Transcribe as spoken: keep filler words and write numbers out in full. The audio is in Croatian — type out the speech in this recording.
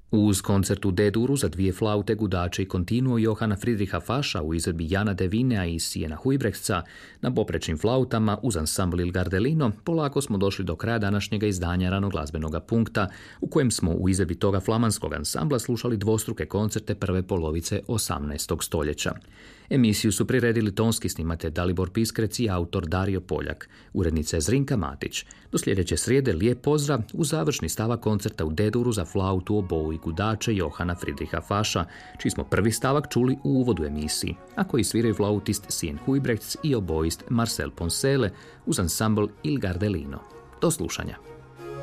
Uz koncert u D-duru za dvije flaute, gudače i kontinuo Johana Friedricha Fascha u izvedbi Jana de Vinea i Sijena Huybrechtsa na poprečnim flautama uz ansambl Il Gardelino, polako smo došli do kraja današnjega izdanja ranoglazbenog punkta, u kojem smo u izvedbi toga flamanskog ansambla slušali dvostruke koncerte prve polovice osamnaestog stoljeća. Emisiju su priredili tonski snimatelj Dalibor Piskrec i autor Dario Poljak, urednica je Zrinka Matić. Do sljedeće srijede lijep pozdrav u završni stavak koncerta u D-duru za flautu, obou i gudače Johana Friedricha Fascha, čiji smo prvi stavak čuli u uvodu emisiji, a koji sviraju flautist Sien Huybrechts i oboist Marcel Poncele uz ansambl Il Gardelino. Do slušanja.